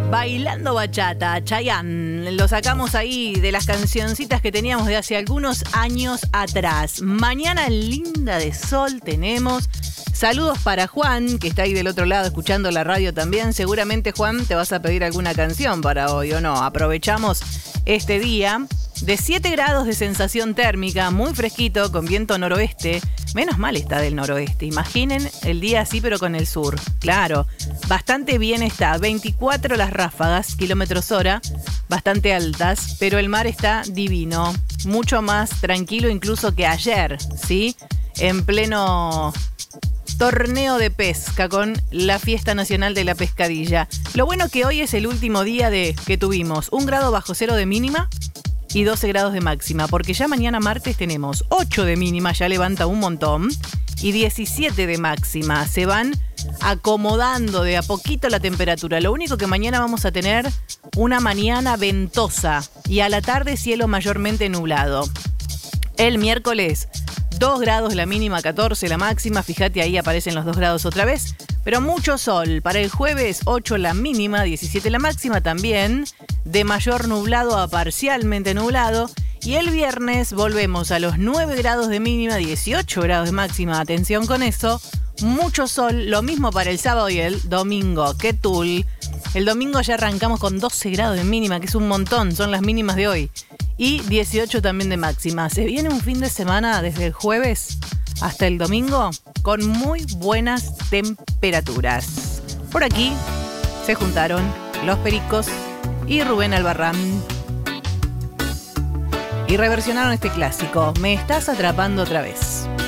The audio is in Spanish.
Bailando bachata, Chayanne. Lo sacamos ahí de las cancioncitas que teníamos de hace algunos años atrás. Mañana linda de sol tenemos. Saludos para Juan, que está ahí del otro lado escuchando la radio también. Seguramente, Juan, te vas a pedir alguna canción para hoy, ¿o no? Aprovechamos este día de 7 grados de sensación térmica, muy fresquito, con viento noroeste. Menos mal está del noroeste. Imaginen el día así, pero con el sur. Claro, bastante bien está. 24 las ráfagas, kilómetros hora, bastante altas, pero el mar está divino. Mucho más tranquilo incluso que ayer, ¿sí? En pleno torneo de pesca con la Fiesta Nacional de la Pescadilla. Lo bueno que hoy es el último día que tuvimos 1 grado bajo cero de mínima y 12 grados de máxima, porque ya mañana martes tenemos 8 de mínima, ya levanta un montón, y 17 de máxima. Se van acomodando de a poquito la temperatura. Lo único que mañana vamos a tener una mañana ventosa y a la tarde cielo mayormente nublado. El miércoles 2 grados la mínima, 14 la máxima. Fíjate, ahí aparecen los 2 grados otra vez. Pero mucho sol. Para el jueves 8 la mínima, 17 la máxima también. De mayor nublado a parcialmente nublado. Y el viernes volvemos a los 9 grados de mínima, 18 grados de máxima. Atención con eso. Mucho sol. Lo mismo para el sábado y el domingo. ¡Qué tul! El domingo ya arrancamos con 12 grados de mínima, que es un montón. Son las mínimas de hoy. Y 18 también de máxima. Se viene un fin de semana desde el jueves hasta el domingo con muy buenas temperaturas. Por aquí se juntaron Los Pericos y Rubén Albarrán y reversionaron este clásico, Me estás atrapando otra vez.